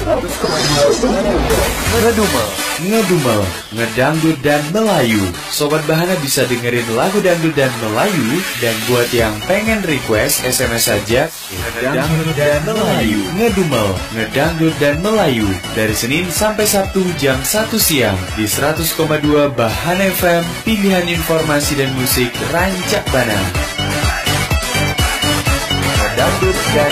Ngedumel, ngedangdut dan Melayu. Sobat Bahana bisa dengerin lagu dangdut dan Melayu. Dan buat yang pengen request, SMS saja ngedangdut dan Melayu. Ngedumel, ngedangdut dan Melayu. Dari Senin sampai Sabtu jam 1 siang di 100,2 Bahana FM. Pilihan informasi dan musik rancak Bana. Ngedangdut dan